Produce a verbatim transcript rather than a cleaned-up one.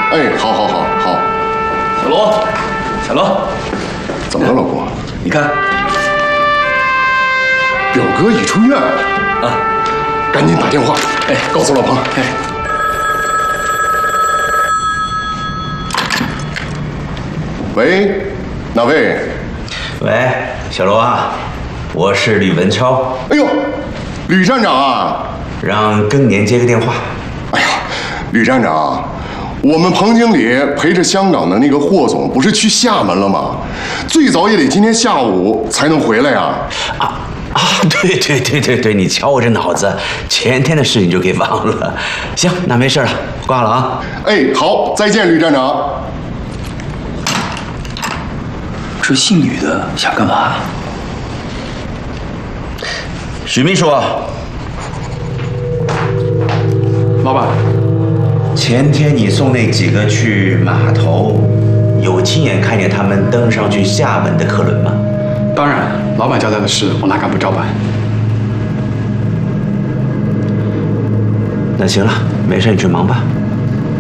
哎，好，好，好，好。 小罗，小罗， 怎么了，老公？ 你看， 表哥已出院了啊！赶紧打电话，哎，告诉老彭。哎，喂，哪位？ 喂，小罗啊，我是吕文超。 哎呦，吕站长啊！ 让更年接个电话。 哎呀，吕站长，我们彭经理陪着香港的那个霍总不是去厦门了吗？最早也得今天下午才能回来呀。 啊啊，对对对对对，你瞧我这脑子，前天的事情就给忘了。行，那没事了，挂了啊。 哎，好，再见，吕站长。 这姓吕的想干嘛？ 许秘书。 老板， 前天你送那几个去码头，有亲眼看见他们登上去厦门的客轮吗？ 当然，老板交代的事，我哪敢不照办？ 那行了，没事你去忙吧。